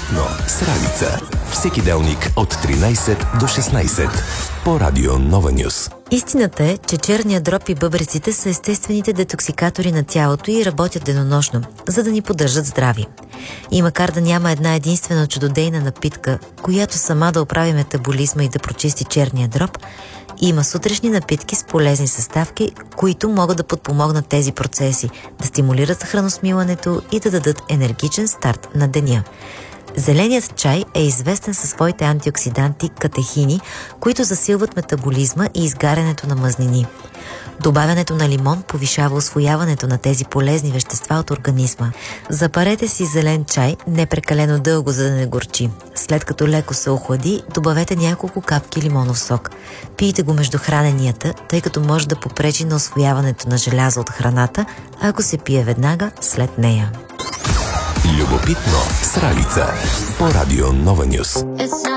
Любопитно с Ралица. Всеки делник от 13 до 16 по Радио Нова Нюс. Истината е, че черният дроб и бъбреците са естествените детоксикатори на тялото и работят денонощно, за да ни поддържат здрави. И макар да няма една единствена чудодейна напитка, която сама да оправи метаболизма и да прочисти черния дроб, има сутрешни напитки с полезни съставки, които могат да подпомогнат тези процеси, да стимулират храносмилането и да дадат енергичен старт на деня. Зеленият чай е известен със своите антиоксиданти катехини, които засилват метаболизма и изгарянето на мазнини. Добавянето на лимон повишава усвояването на тези полезни вещества от организма. Запарете си зелен чай не прекалено дълго, за да не горчи. След като леко се охлади, добавете няколко капки лимонов сок. Пийте го между храненията, тъй като може да попречи на усвояването на желязо от храната, ако се пие веднага след нея. Любопитно с Ралица по Радио Нова Нюс.